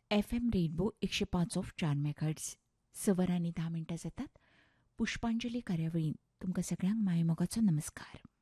FM rainbow 105.4 megahertz 6 आणि 10 मिनटां जातात. पुष्पांजली कार्यावळीन तुमकां सगळ्यांक मायेमोगाचो नमस्कार.